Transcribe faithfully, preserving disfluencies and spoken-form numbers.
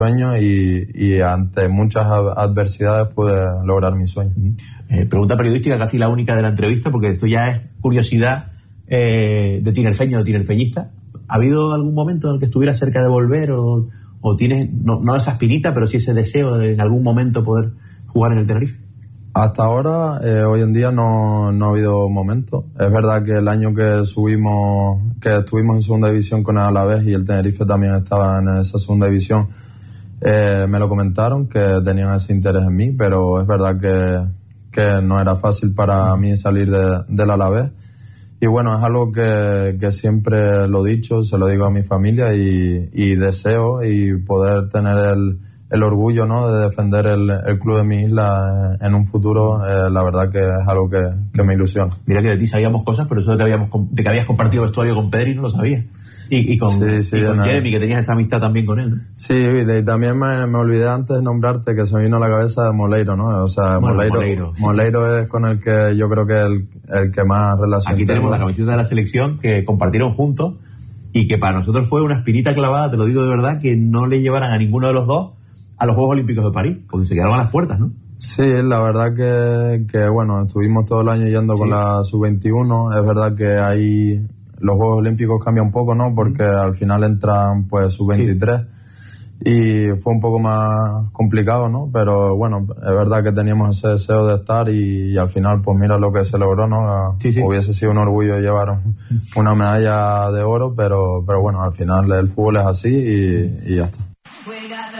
sueños y, y ante muchas adversidades pude lograr mi sueño. Eh, pregunta periodística, casi la única de la entrevista, porque esto ya es curiosidad eh, de tinerfeño, de tinerfeñista. ¿Ha habido algún momento en el que estuvieras cerca de volver o, o tienes, no, no esa espinita, pero sí ese deseo de en algún momento poder jugar en el Tenerife? Hasta ahora, eh, hoy en día no, no ha habido momento. Es verdad que el año que subimos, que estuvimos en segunda división con el Alavés y el Tenerife también estaba en esa segunda división, eh, me lo comentaron que tenían ese interés en mí, pero es verdad que, que no era fácil para mí salir de, del Alavés. Y bueno, es algo que, que siempre lo he dicho, se lo digo a mi familia y, y deseo y poder tener el el orgullo, ¿no?, de defender el, el club de mi isla en un futuro. Eh, la verdad que es algo que, que me ilusiona. Mira que de ti sabíamos cosas, pero eso de que, habíamos, de que habías compartido vestuario con Pedri no lo sabía. Y, y con, sí, sí, y con no, Jeremy, que tenías esa amistad también con él, ¿no? Sí, y también me, me olvidé antes de nombrarte que se me vino a la cabeza de Moleiro, ¿no? O sea, bueno, Moleiro, Moleiro. Moleiro es con el que yo creo que es el, el que más relación Aquí tenemos tengo. la camiseta de la selección que compartieron juntos y que para nosotros fue una espinita clavada, te lo digo de verdad, que no le llevaran a ninguno de los dos a los Juegos Olímpicos de París, porque se quedaron a las puertas, ¿no? Sí, la verdad que, que bueno, estuvimos todo el año yendo sí. con la sub veintiuno. Es verdad que ahí los Juegos Olímpicos cambian un poco, ¿no? Porque mm. al final entran pues sub veintitrés sí. y fue un poco más complicado, ¿no? Pero bueno, es verdad que teníamos ese deseo de estar y, y al final pues mira lo que se logró, ¿no? Sí, sí. Hubiese sido un orgullo llevar una medalla de oro, pero, pero bueno, al final el fútbol es así y, y ya está.